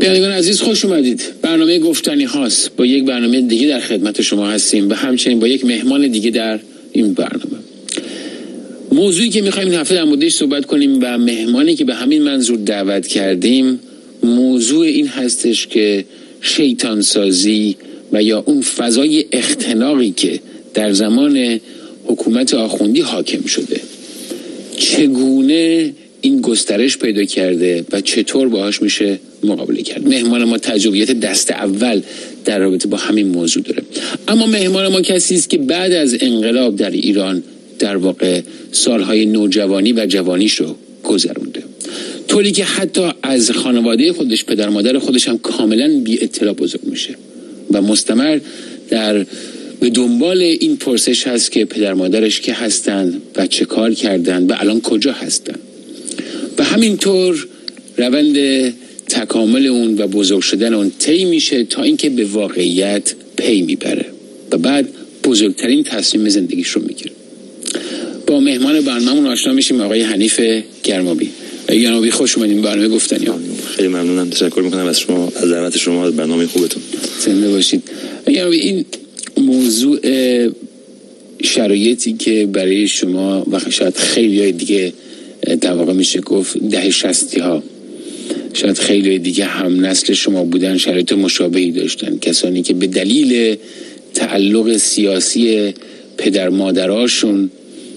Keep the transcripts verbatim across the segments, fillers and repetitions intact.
بینندگان عزیز خوش اومدید. برنامه گفتنی هاست. با یک برنامه دیگه در خدمت شما هستیم و همچنین با یک مهمان دیگه در این برنامه. موضوعی که میخوایم این هفته در موردش صحبت کنیم و مهمانی که به همین منظور دعوت کردیم، موضوع این هستش که شیطان سازی و یا اون فضای اختناقی که در زمان حکومت آخوندی حاکم شده چگونه این گسترش پیدا کرده و چطور باهاش میشه مقابله کرد. مهمان ما تجربیات دست اول در رابطه با همین موضوع داره، اما مهمان ما کسی است که بعد از انقلاب در ایران در واقع سالهای نوجوانی و جوانیش رو گذرونده، طوری که حتی از خانواده خودش، پدر مادر خودش هم کاملا بی اطلاع بزرگ میشه و مستمر در به دنبال این پرسش هست که پدر مادرش که هستن و چه کار کردن و الان کجا هستن و همینطور روند تکامل اون و بزرگ شدن اون طی میشه تا اینکه به واقعیت پی میبره و بعد بزرگترین تصمیم زندگیش رو میگیره. با مهمان برنامه‌مون آشنا میشیم، آقای حنیف گرمابی. آقای گرمابی خوش اومدین برنامه گفتنی ها. خیلی ممنونم، تشکر میکنم از شما، از دعوت شما، از برنامه خوبتون. زنده باشید. آقای گرمابی، این موضوع شرایطی که برای شما و شاید خیلی دیگه در واقع میشه گفت دهه شصتی ها، شاید خیلی دیگه هم نسل شما بودن، شرایط مشابهی داشتن، کسانی که به دلیل تعلق سیاسی پدر مادراشون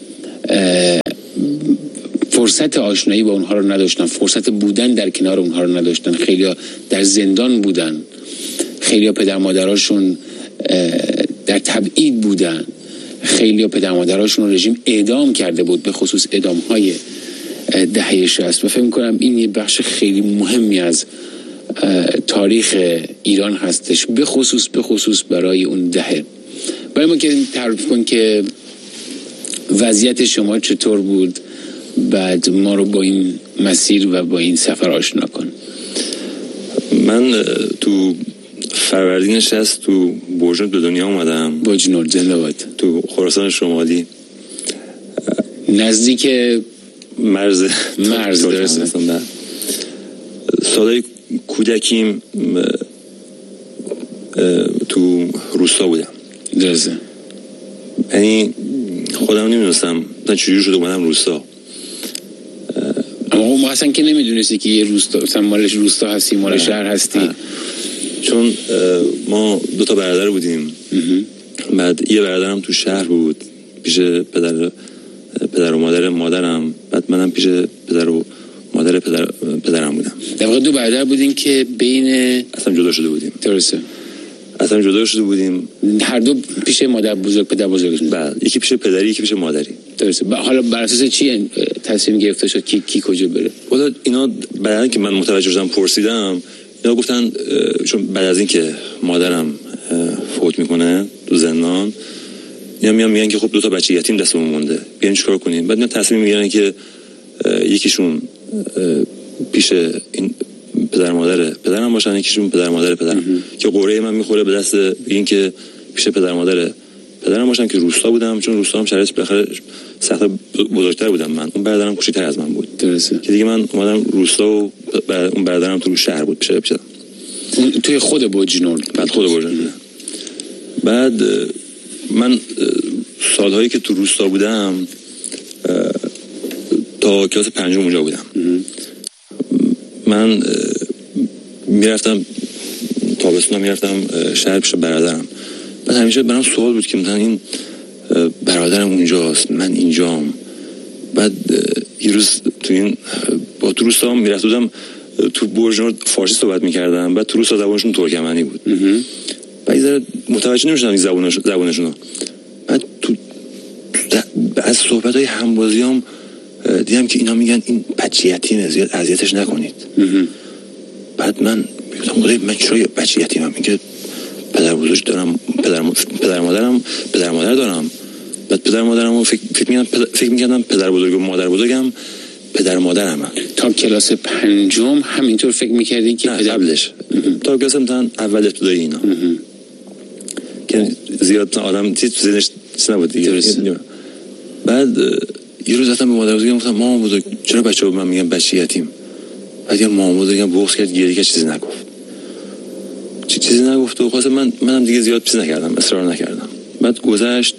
فرصت آشنایی با اونها رو نداشتن، فرصت بودن در کنار اونها رو نداشتن، خیلی در زندان بودن، خیلی پدر مادراشون در تبعید بودن، خیلی پدر مادراشون رژیم اعدام کرده بود، به خصوص اعدام های دهه شصت و فکر می‌کنم این یه بخش خیلی مهمی از تاریخ ایران هستش، به خصوص به خصوص برای اون دهه. برای ما که تعریف کن که وضعیت شما چطور بود، بعد ما رو با این مسیر و با این سفر آشنا کن. من تو فروردین شصت تو برجنورد به دنیا اومدم. برجنورد زنده باد. تو خراسان شمالی نزدیک مرز مرز درسته. سالای کودکیم تو روستا بودم. درسته. یعنی خودم نمیدونستم تا چجوری شده اومدم روستا. اما اون اصلا که نمیدونستی که یه روستا مثلا مالش روستا هستی، مال شهر هستی. اه. چون ما دو تا برادر بودیم. بعد یه برادرم تو شهر بود پیش پدر پدر و مادر مادرم، بعد منم پیش پدر و مادر پدر پدرم بودم. در واقع دو برادر بودین که بین اصلا جدا شده بودیم. درسته. اصلا جدا شده بودیم. هر دو پیش مادر بزرگ پدر بزرگشون. بله، یکی پیش پدری، یکی پیش مادری. درسته. حالا بر اساس چی تصمیم گرفته شد کی کی کجا بره؟ خدا اینا بعد از که من متوجه شدم پرسیدم، اینا گفتن چون بعد از این که مادرم فوت میکنه تو زندان، اینا میان میگن که خب دو تا بچه یتیم دستمون مونده، بیاین چیکار کنیم؟ بعد اینا تصمیم میگیرن که یکیشون پیش این پدر مادر پدرم باشن، یکیشون پدر مادر پدرم، که قرعه من میخوره به دست این که پیش پدر مادر پدرم باشن که روستا بودم، چون روستا هم شرایط بالاخره سخت بزرگتر بودم من، اون برادرم کوچیک‌تر از من بود. درسته. که دیگه من اومدم روستا و اون برادرم تو شهر بود پیش پیش توی خود برجنورد. بعد خود برجنورد. بعد من سالهایی که تو روستا بودم تا کلاس پنجم اونجا بودم. من میرفتم تابستون میرفتم شهر پیش برادرم. بعد همیشه برام سوال بود که مثلا این برادرم اونجاست، من اینجام. بعد یه روز تو این با تو روستا میرفت بودم، تو برجنورد فارسی صحبت میکردم، بعد تو روستا زبانشون ترکمنی بود. بعد یه ذره متوجه نمیشدم این زبانش زبانشون. بعد تو از صحبت‌های همبازیام دیدم که اینا میگن این بچه یتیمه، زیاد اذیتش نکنید. بعد من گفتم خدای من چرا بچه یتیمم؟ میگه پدر بزرگ دارم، پدر م... پدر مادرم پدر مادر دارم. بعد پدر مادرمو فکر فکر می‌کردم پدر... فکر می‌کردم پدر بزرگ و مادر بزرگم پدر مادرم. تا کلاس پنجم همینطور فکر می‌کردی که پدر قبلش تا کلاس امتحان اول ابتدایی اینا که زیاد آدم چیز تو ذهنش نبود دیگه. بعد یه روز رفتم به مادر بزرگم گفتم مامان بزرگ چرا بچه‌ها به من میگن بچه یتیم؟ بعد یه مامان بزرگم بغض کرد، گریه کرد، چیزی نگفت. چیزی نگفت و خواستم من منم دیگه زیاد چیز نکردم، اصرار نکردم. بعد گذشت،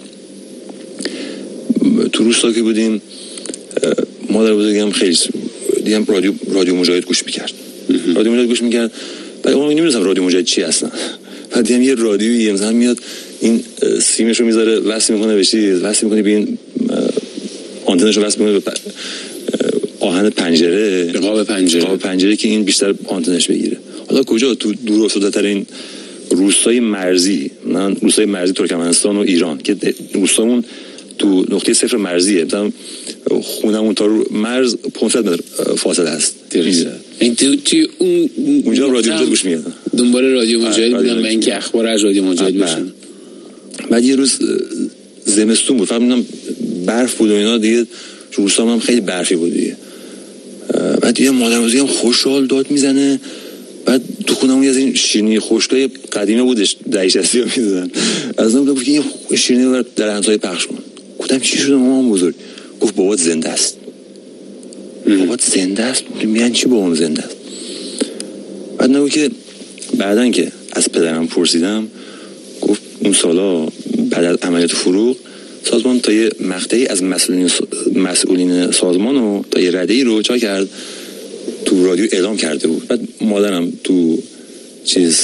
تو روستا که بودیم مادر بزرگم خیلی دیدم رادیو رادیو مجاهد گوش میکرد. رادیو مجاهد گوش میکرد. بعد اون نمیدونستم رادیو مجاهد چی اصلا. بعد دیدم یه رادیویی مثلا میاد این سیمشو میذاره وصل میکنه به چیز، وصل میکنه به این آنتنشو وصل میکنه به آهن پنجره، به قاب پنجره قاب پنجره که این بیشتر آنتنش بگیره. حالا کجا؟ تو دور افتاده ترین روستای مرزی، من روستای مرزی ترکمنستان و ایران که روستامون تو نقطه صفر مرزیه، مثلا خونمون تا مرز پانصد متر فاصله هست. این تو توی اون اونجا رادیو مجاهد گوش می‌کردم، دنبال رادیو مجاهد بودم و اینکه اخبار از رادیو مجاهد بشنوم. بعد یه روز زمستون بود، فهمیدم برف بود و اینا، دیگه روستام هم خیلی برفی بود دیگه. بعد دیدم مادر بزرگم خوشحال داد میزنه. بعد تو خونمون از این شیرینی خشکای قدیمی بودش دهه شصت می‌زدن. از اون گفت که این شیرینی رو در همسایه پخش کن. گفتم چی شده مامان بزرگ؟ گفت بابات زنده است. بابات زنده است؟ میگن چی بابام زنده است؟ بعد نگو که بعدن که از پدرم پرسیدم، گفت اون سالا بعد از عملیات فروغ سازمان تا یه مقطعی از مسئولین مسئولین سازمان و تا یه رده‌ای رو چا کرد، تو رادیو اعلام کرده بود. بعد مادرم تو چیز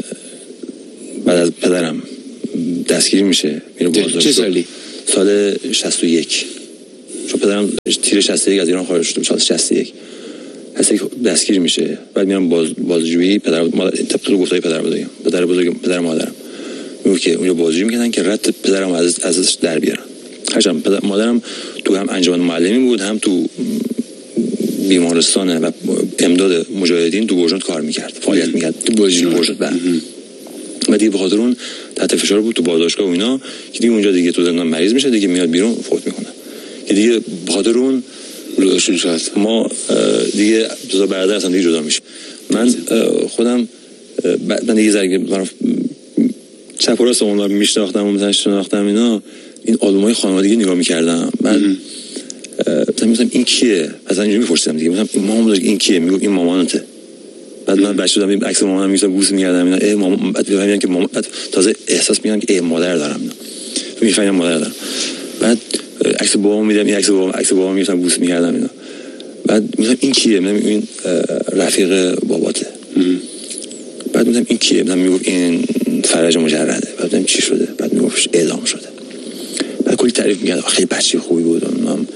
بعد از پدرم دستگیری میشه، میره بازداشت. چه سالی؟ سال شصت و یک. چون پدرم تیر شصت و یک از ایران خارج شد، سال شصت و یک هستی دستگیر میشه. بعد میرم باز بازجویی. پدر مادر طبق گفتای پدر بزرگم، پدر بزرگم پدر مادرم میگه که اونجا بازجویی میکنن که رد پدرم از ازش در بیارن. هرچند پدر مادرم تو هم انجمن معلمی بود، هم تو بیمارستان و امداد مجاهدین تو برژند کار میکرد، فعالیت میکرد تو برژند. بعد و دیگه به خاطر اون تحت فشار بود تو بازداشتگاه و اینا، که دیگه اونجا دیگه تو زندان مریض میشه، دیگه میاد بیرون فوت میکنه، که دیگه به خاطر اون جداشون شد. ما دیگه جدا برادر هستم، دیگه جدا میشه. من خودم من دیگه زرگی چپ و راست اون رو میشناختم و مثلا شناختم اینا، این آلبومای خانوادگی نگاه میکردم. بعد مثلا میگفتم این کیه؟ مثلا اینجوری میپرسیدم دیگه، مثلا مامان بزرگ این کیه؟ میگفت این مامانته. بعد من بچه بودم، این عکس مامانم میذاشتم بوس می‌کردم اینا، ای مامان. بعد میگم که مامان، بعد تازه احساس می‌کنم که ای مادر دارم اینا، میفهمم مادر دارم. بعد عکس بابام میدم، این عکس بابام عکس بابام میذاشتم بوس می‌کردم اینا. بعد میگم این کیه؟ میگم این رفیق باباته. بعد میگم این کیه؟ میگم میگفت این فرج مجرده. بعد میگم چی شده؟ بعد میگفت اعدام شده. بعد کلی تعریف می‌کرد، خیلی بچه خوبی بود، من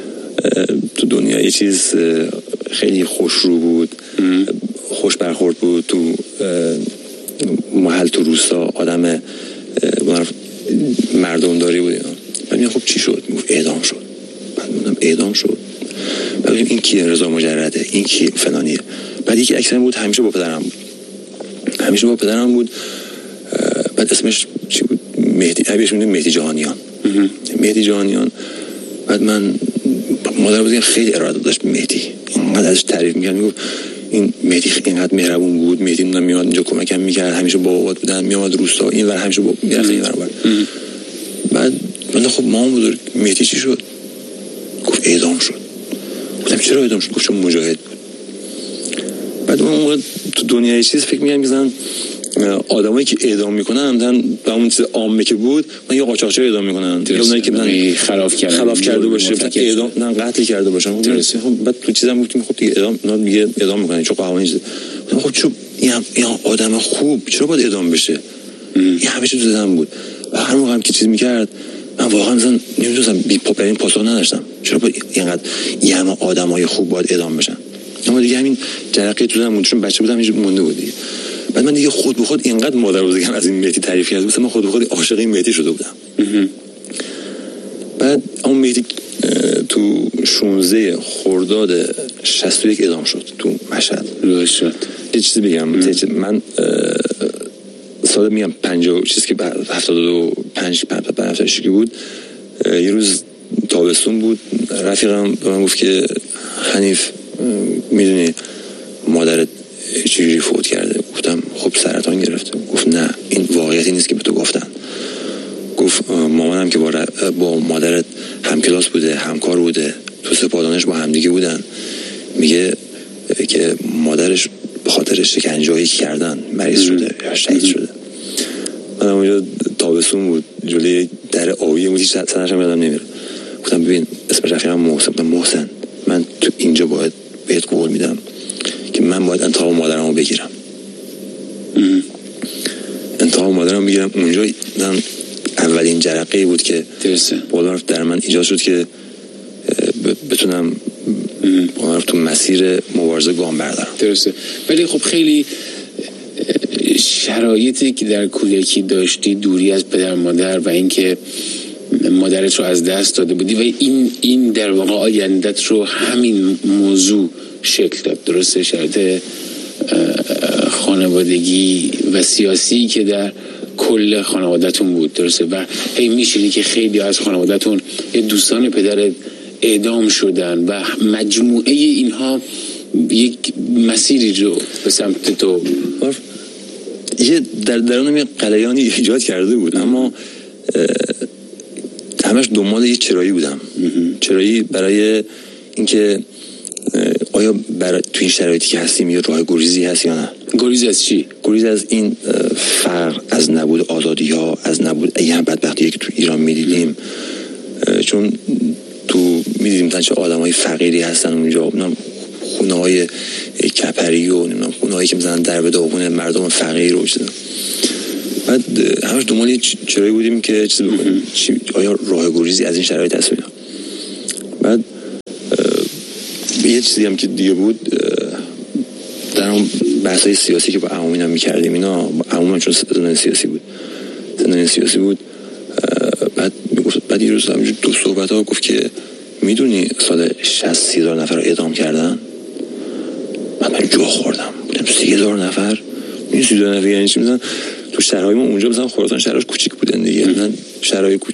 تو دنیا یه چیز خیلی خوش رو بود، خوش برخورد بود، تو محل تو روستا آدم مردم داری بود اینا. بعد میگم خب چی شد؟ میگفت اعدام شد. بعد میگم اعدام شد. بعد میگم این کیه؟ رضا مجرده. این کی؟ فلانیه. بعد یکی اکثر بود، همیشه با پدرم بود، همیشه با پدرم بود. بعد اسمش چی بود؟ مهدی، ابیش میگه مهدی جهانیان. مهدی جهانیان. بعد من مادر بزرگم خیلی اراده داشت به مهدی، اینقدر ازش تعریف می‌کرد، میگفت این مهدی اینقدر مهربون بود، مهدی من میاد اینجا کمکم می‌کرد، همیشه با بابات بودن، میاد روستا این ور همیشه با میرفت این ور. بعد من خب مامان بزرگ مهدی چی شد؟ گفت اعدام شد. گفتم چرا اعدام شد؟ گفت چون مجاهد بود. بعد اون تو دنیای چیز فکر می‌کردم مثلا آدمایی که اعدام میکنن مثلا به اون چیز عامه که بود، من یا قاچاقچی اعدام میکنن یا اونایی که من خلاف کردن خلاف کرده باشه اعدام، نه قتل کرده باشن. بعد تو چیزام گفتم خب دیگه اعدام اونا دیگه اعدام میکنن چون قوانین چیز. خب چون این این آدم خوب چرا باید اعدام بشه؟ این همیشه تو ذهنم بود و هر موقع هم که چیز میکرد من واقعا مثلا نمیدونستم بی پاپرین پاسخ نداشتم چرا باید اینقدر این همه آدمای خوب باید اعدام بشن. اما دیگه همین جرقه تو ذهنم چون بچه بودم اینجوری مونده بود. بعد من دیگه خود به خود اینقدر مادر بزرگم از این مهدی تعریف کرد، مثلا من خود به خود عاشق این مهدی شده بودم. بعد اون مهدی تو شانزده خرداد شصت و یک اعدام شد تو مشهد. روز شد. یه چیزی بگم، من سال میگم پنجاه چیز که هفتاد و پنج هفتاد و شش بود، یه روز تابستون بود، رفیقم به من گفت که حنیف میدونی مادرت چجوری فوت کرده؟ گفتم خب سرطان گرفته. گفت نه این واقعیتی نیست که به تو گفتن. گفت مامانم که با, با مادرت همکلاس بوده، همکار بوده، تو سپاه دانش با همدیگه بودن، میگه که مادرش به خاطر شکنجه‌ای که کردن مریض شده یا شهید شده. من اونجا تابستون بود، جلوی در آبی بود، هیچ سنش هم یادم نمیره. گفتم ببین اسم رفیقم محسن، گفتم محسن من تو اینجا باید بهت قول میدم که من باید انتقام مادرمو بگیرم. انتقام مادرمو بگیرم. اونجا اولین جرقه‌ای بود که بالا در من ایجاد شد که بتونم بالا تو مسیر مبارزه گام بردارم. درسته. ولی خب خیلی شرایطی که در کودکی داشتی، دوری از پدر مادر و اینکه مادرت رو از دست داده بودی و این این در واقع آیندت رو همین موضوع شکل داد. درسته. شرایط خانوادگی و سیاسی که در کل خانوادتون بود. درسته. و هی میشینی که خیلی از خانوادتون یه دوستان پدرت اعدام شدن و مجموعه اینها یک مسیری رو به سمت تو یه در درون یه قلیانی ایجاد کرده بود. اما همش دنبال یه چرایی بودم. چرایی برای اینکه آیا برای تو این شرایطی که هستیم یه راه گریزی هست یا نه. گریز از چی؟ گریز از این فقر، از نبود آزادی ها، از نبود این بدبختی که تو ایران میدیدیم. چون تو میدیدیم چه آدمای فقیری هستن اونجا، خونه های کپری و خونه هایی که میزنن در به داغون مردم فقیر رو شدن. بعد همش دنبال چرایی بودیم که چیز بکنیم، آیا راه گریزی از این شرایط هست اینا. بعد یه چیزی هم که دیگه بود در اون بحثای سیاسی که با عمومی هم میکردیم اینا، عمومی چون زندان سیاسی بود زندان سیاسی بود بعد میگفت، بعد یه روز همینجور دو صحبت ها گفت که میدونی سال شصت سی هزار نفر رو اعدام کردن. بعد من جا خوردم، بودم سی هزار نفر این سی هزار نفر یعنی چی؟ مثلا تو شهرهای ما اونجا مثلا خراسان شهرش کوچیک بودن دیگه، مثلا شهرهای